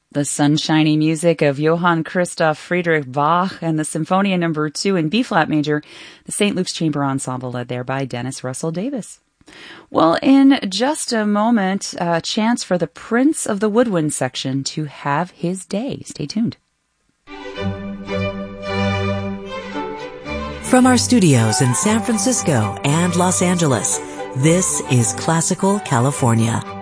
The sunshiny music of Johann Christoph Friedrich Bach and the Symphonia No. 2 in B-flat major, the St. Luke's Chamber Ensemble led there by Dennis Russell Davis. Well, in just a moment, a chance for the Prince of the Woodwind section to have his day. Stay tuned. From our studios in San Francisco and Los Angeles, this is Classical California.